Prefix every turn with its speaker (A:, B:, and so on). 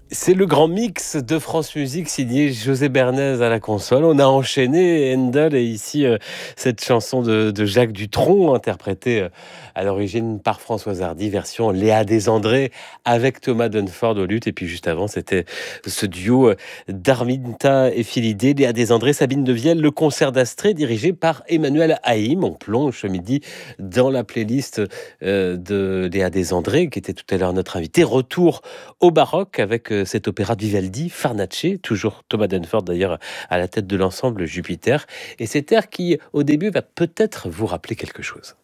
A: C'est le grand mix de France Musique signé José Bernays à la console. On a enchaîné Handel et ici cette chanson de Jacques Dutronc interprétée à l'origine par Françoise Hardy, version Léa Desandré avec Thomas Dunford au luth. Et puis juste avant, c'était ce duo d'Arminta et Philidé, Léa Desandré, Sabine Devielle, le concert d'Astrée dirigé par Emmanuel Haïm. On plonge ce midi dans la playlist de Léa Desandré, qui était tout à l'heure notre invité. Retour au baroque avec cet opéra de Vivaldi, Farnace, toujours Thomas Dunford d'ailleurs à la tête de l'ensemble Jupiter. Et cet air qui, au début, va peut-être vous rappeler quelque chose.